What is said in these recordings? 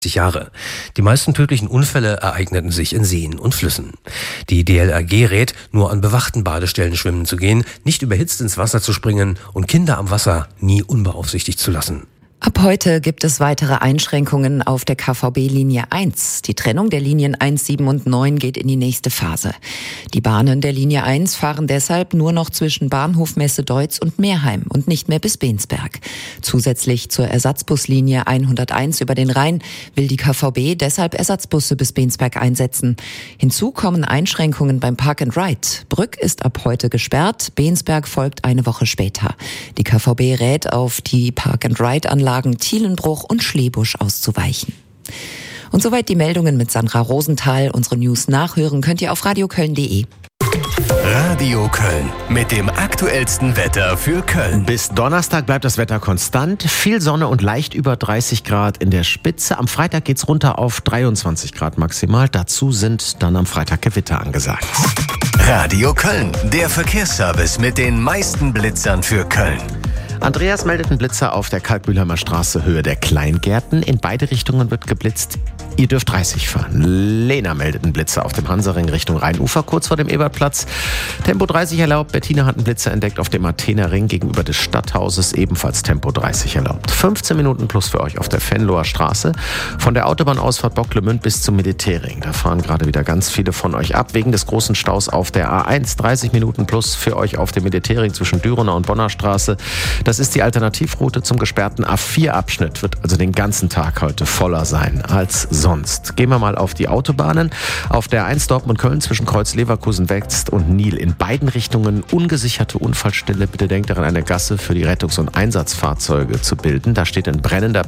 Jahre. Die meisten tödlichen Unfälle ereigneten sich in Seen und Flüssen. Die DLRG rät, nur an bewachten Badestellen schwimmen zu gehen, nicht überhitzt ins Wasser zu springen und Kinder am Wasser nie unbeaufsichtigt zu lassen. Ab heute gibt es weitere Einschränkungen auf der KVB-Linie 1. Die Trennung der Linien 1, 7 und 9 geht in die nächste Phase. Die Bahnen der Linie 1 fahren deshalb nur noch zwischen Bahnhof Messe-Deutz und Meerheim und nicht mehr bis Bensberg. Zusätzlich zur Ersatzbuslinie 101 über den Rhein will die KVB deshalb Ersatzbusse bis Bensberg einsetzen. Hinzu kommen Einschränkungen beim Park and Ride. Brück ist ab heute gesperrt, Bensberg folgt eine Woche später. Die KVB rät, auf die Park and Ride-Anlagen Thielenbruch und Schlebusch auszuweichen. Und soweit die Meldungen mit Sandra Rosenthal. Unsere News nachhören könnt ihr auf radioköln.de. Radio Köln mit dem aktuellsten Wetter für Köln. Bis Donnerstag bleibt das Wetter konstant. Viel Sonne und leicht über 30 Grad in der Spitze. Am Freitag geht's runter auf 23 Grad maximal. Dazu sind dann am Freitag Gewitter angesagt. Radio Köln, der Verkehrsservice mit den meisten Blitzern für Köln. Andreas meldet einen Blitzer auf der Kalkbühlheimer Straße, Höhe der Kleingärten. In beide Richtungen wird geblitzt. Ihr dürft 30 fahren. Lena meldet einen Blitzer auf dem Hansaring Richtung Rheinufer, kurz vor dem Ebertplatz. Tempo 30 erlaubt. Bettina hat einen Blitzer entdeckt auf dem Athenerring gegenüber des Stadthauses, ebenfalls Tempo 30 erlaubt. 15 Minuten plus für euch auf der Venloer Straße. Von der Autobahnausfahrt Bocklemünd bis zum Militärring. Da fahren gerade wieder ganz viele von euch ab. Wegen des großen Staus auf der A1. 30 Minuten plus für euch auf dem Militärring zwischen Dürener und Bonner Straße. Das ist die Alternativroute zum gesperrten A4-Abschnitt. Wird also den ganzen Tag heute voller sein als sonst. Gehen wir mal auf die Autobahnen. Auf der A1 Dortmund-Köln zwischen Kreuz Leverkusen West und Nil in beiden Richtungen ungesicherte Unfallstelle. Bitte denkt daran, eine Gasse für die Rettungs- und Einsatzfahrzeuge zu bilden. Da steht ein brennender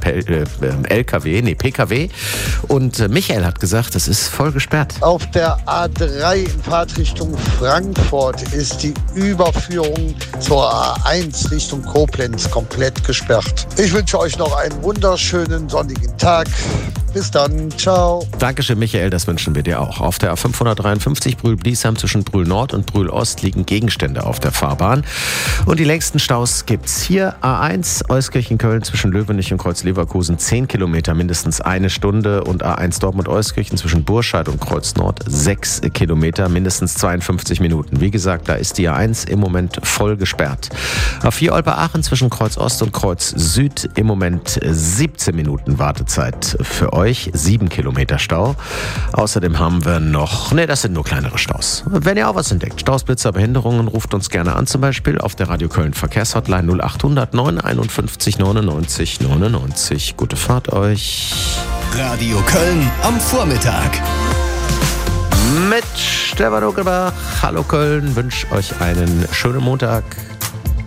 PKW. Und Michael hat gesagt, es ist voll gesperrt. Auf der A3 in Fahrtrichtung Frankfurt ist die Überführung zur A1 Richtung Koblenz komplett gesperrt. Ich wünsche euch noch einen wunderschönen sonnigen Tag. Bis dann, ciao. Dankeschön, Michael, das wünschen wir dir auch. Auf der A553 Brühl-Bliesheim zwischen Brühl-Nord und Brühl-Ost liegen Gegenstände auf der Fahrbahn. Und die längsten Staus gibt's hier. A1 Euskirchen-Köln zwischen Löwenich und Kreuz-Leverkusen 10 Kilometer, mindestens eine Stunde. Und A1 Dortmund-Euskirchen zwischen Burscheid und Kreuz-Nord 6 Kilometer, mindestens 52 Minuten. Wie gesagt, da ist die A1 im Moment voll gesperrt. A4 Olpe-Aachen zwischen Kreuz-Ost und Kreuz-Süd im Moment 17 Minuten Wartezeit für euch. 7 Kilometer Stau. Außerdem haben wir noch, das sind nur kleinere Staus. Wenn ihr auch was entdeckt, Staus, Blitzer, Behinderungen, ruft uns gerne an, zum Beispiel auf der Radio Köln Verkehrshotline 0800 951 99 99. Gute Fahrt euch. Radio Köln am Vormittag. Mit Stefan Uckelbach. Hallo Köln, wünsche euch einen schönen Montag.